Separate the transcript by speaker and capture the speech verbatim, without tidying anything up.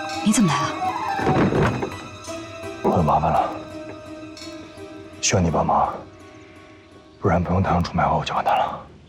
Speaker 1: 你怎么来了？
Speaker 2: 我有麻烦了，需要你帮忙，不然不用太阳出卖后我就完蛋了。